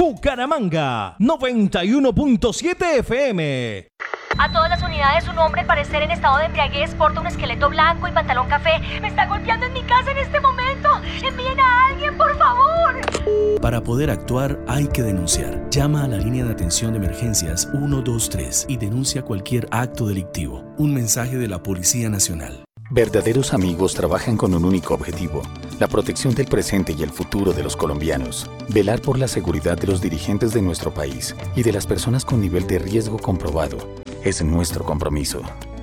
Bucaramanga, 91.7 FM. A todas las unidades, un hombre, al parecer en estado de embriaguez, porta un esqueleto blanco y pantalón café. Me está golpeando en mi casa en este momento. Envíen a alguien, por favor. Para poder actuar hay que denunciar. Llama a la línea de atención de emergencias 123 y denuncia cualquier acto delictivo. Un mensaje de la Policía Nacional. Verdaderos amigos trabajan con un único objetivo: la protección del presente y el futuro de los colombianos. Velar por la seguridad de los dirigentes de nuestro país y de las personas con nivel de riesgo comprobado es nuestro compromiso.